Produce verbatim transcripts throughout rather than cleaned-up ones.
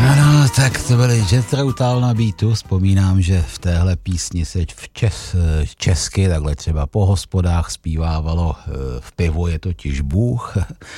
Ano, tak to byly Jethro Tull na beatu. Vzpomínám, že v téhle písni se v čes, česky takhle třeba po hospodách zpívávalo v pivu je totiž Bůh.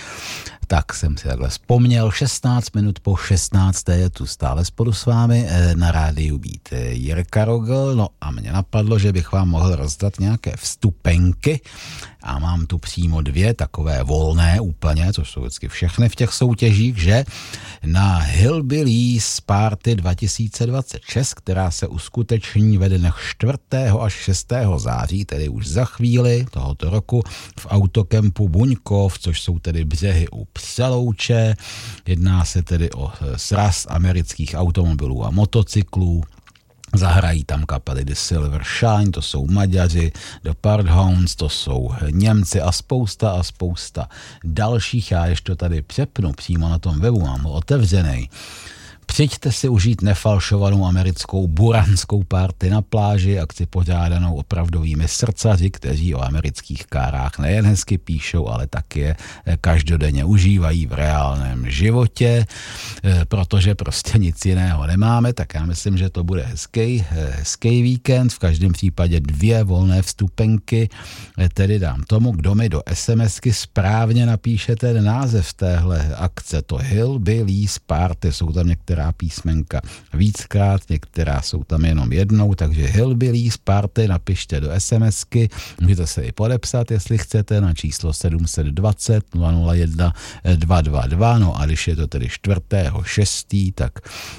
Tak jsem si takhle vzpomněl. šestnáct minut po šestnácté je tu stále spolu s vámi na rádiu Beat Jirka Rogl. No a mě napadlo, že bych vám mohl rozdat nějaké vstupenky a mám tu přímo dvě takové volné úplně, což jsou vždycky všechny v těch soutěžích, že na Hillbillies Party dva tisíce dvacet šest, která se uskuteční ve dnech čtvrtého až šestého září, tedy už za chvíli tohoto roku v autokempu Buňkov, což jsou tedy břehy u Přelouče. Jedná se tedy o sraz amerických automobilů a motocyklů. Zahrají tam kapely The Silver Shine, to jsou Maďaři, The Parkhounds, to jsou Němci a spousta a spousta dalších. Já ještě to tady přepnu přímo na tom webu, mám ho otevřenej. Přijďte si užít nefalšovanou americkou buranskou party na pláži, akci pořádanou opravdovými srdcaři, kteří o amerických kárách nejen hezky píšou, ale taky je každodenně užívají v reálném životě, protože prostě nic jiného nemáme, tak já myslím, že to bude hezký, hezký víkend, v každém případě dvě volné vstupenky, tedy dám tomu, kdo mi do SMSky správně napíše ten název téhle akce, to Hillbillies Party, jsou tam některé písmenka víckrát, některá jsou tam jenom jednou, takže Hillbillies Party napište do SMSky, můžete se i podepsat, jestli chcete, na číslo sedm set dvacet nula nula jedna dva dva dva, no a když je to tedy čtvrtého šestý, tak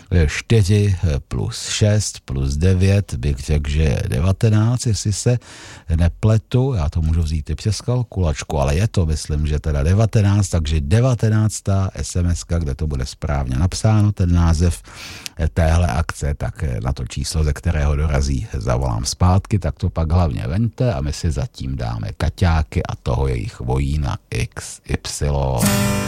čtyři plus šest plus devět bych řekl, že je devatenáct, jestli se nepletu, já to můžu vzít i přes kalkulačku, ale je to, myslím, že teda devatenáct, takže devatenáctá SMSka, kde to bude správně napsáno, ten název téhle akce, tak na to číslo, ze kterého dorazí, zavolám zpátky, tak to pak hlavně vente a my si zatím dáme Kaťáky a toho jejich vojína iks ypsilon.